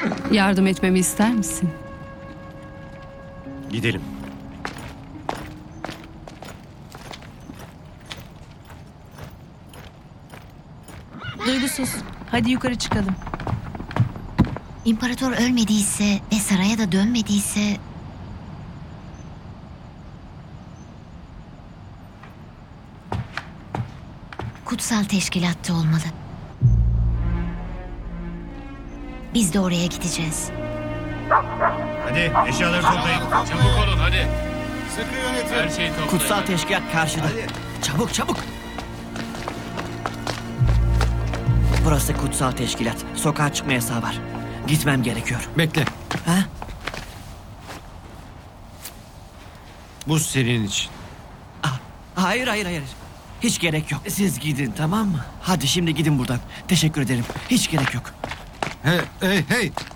Yardım etmemi ister misin? Gidelim. Duygusuz. Hadi yukarı çıkalım. İmparator ölmediyse ve saraya da dönmediyse... Kutsal teşkilatta olmalı. Biz de oraya gideceğiz. Hadi eşyaları toplayın. Çabuk olun hadi. Sıkı yönetin. Her şeyi toplayın. Kutsal teşkilat karşıda. Çabuk çabuk. Burası kutsal teşkilat. Sokağa çıkma yasağı var. Gitmem gerekiyor. Bekle. Ha? Bu senin için. Hayır hayır hayır. Hiç gerek yok. Siz gidin, tamam mı? Hadi şimdi gidin buradan. Teşekkür ederim. Hiç gerek yok. Hey hey hey.